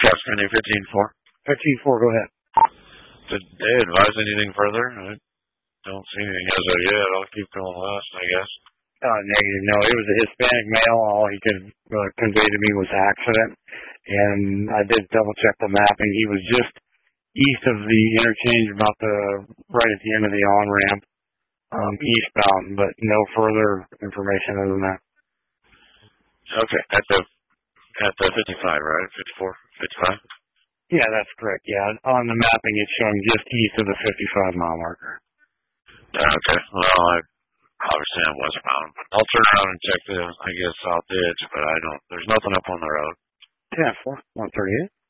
Tuscany 15-4. 15-4, go ahead. Did they advise anything further? I don't see anything as of yet. I'll keep going west, I guess. Negative. No, it was a Hispanic male. All he could convey to me was accident. And I did double check the mapping. He was just east of the interchange, right at the end of the on-ramp, eastbound, but no further information other than that. Okay, at the 55, right? 54, 55? Yeah, that's correct. Yeah, on the mapping it's showing just east of the 55-mile marker. Okay, well, obviously I'm westbound, but I'll turn around and check the, south ditch, but there's nothing up on the road. 10-4, 138.